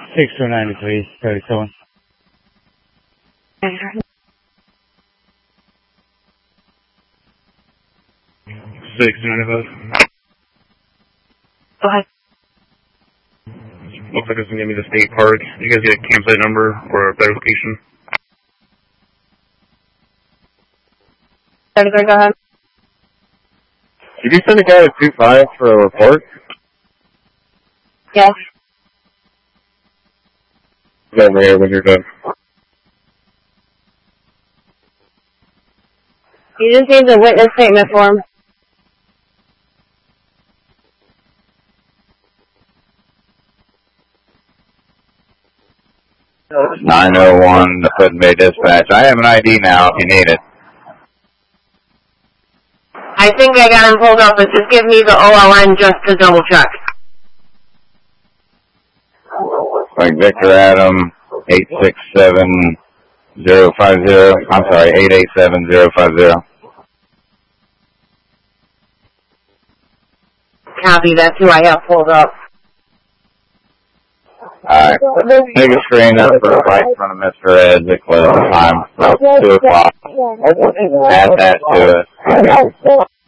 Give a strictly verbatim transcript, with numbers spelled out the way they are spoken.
six two nine three, thirty-seven. six two nine five. Go ahead. Looks like it's going to give me the state park. You guys get a campsite number or a better location? thirty-three, go ahead. Did you send a guy to two five for a report? Yes. Over here when you're done. You just need the witness statement form. nine oh one, the Putin Bay Dispatch. I have an I D now if you need it. I think I got him pulled up, but just give me the O L N just to double check. Like Victor Adam, eight six seven zero five zero. I'm sorry, eight eight seven zero five zero. Copy, that's who I have pulled up. Alright. Take a screen up for right in front of Mister Ed's at closing time. About two o'clock. Add that to it.